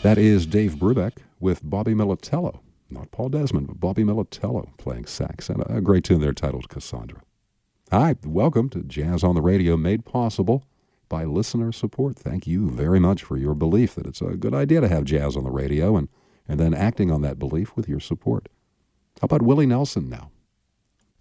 That is Dave Brubeck with Bobby Militello. Not Paul Desmond, but Bobby Militello playing sax. And a great tune there titled Cassandra. Hi, welcome to Jazz on the Radio, made possible by listener support. Thank you very much for your belief that it's a good idea to have jazz on the radio and then acting on that belief with your support. How about Willie Nelson now?